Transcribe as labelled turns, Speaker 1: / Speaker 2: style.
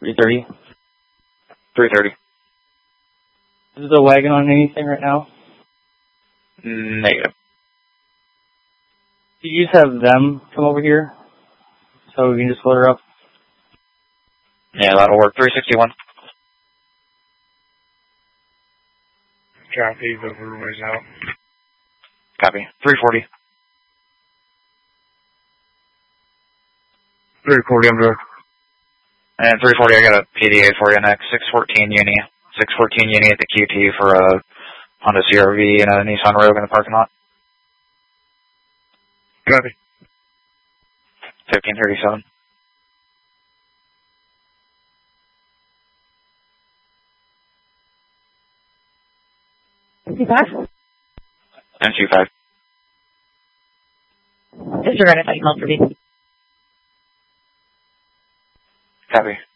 Speaker 1: 330.
Speaker 2: 330.
Speaker 1: Is the wagon on anything right now?
Speaker 2: Negative.
Speaker 1: Could you just have them come over here so we can just load her up?
Speaker 2: Yeah, that'll work. 361.
Speaker 3: Copy, the roadway's out.
Speaker 2: Copy. 340.
Speaker 3: 340, I'm good.
Speaker 2: And 340, I got a PDA for you next. 614 Uni. 614 Uni at the QT for a Honda CR-V and a Nissan Rogue in the parking lot.
Speaker 3: Copy.
Speaker 2: 1537.
Speaker 4: MC5?
Speaker 2: MC5.
Speaker 4: Disregard if I can help for me.
Speaker 2: Copy.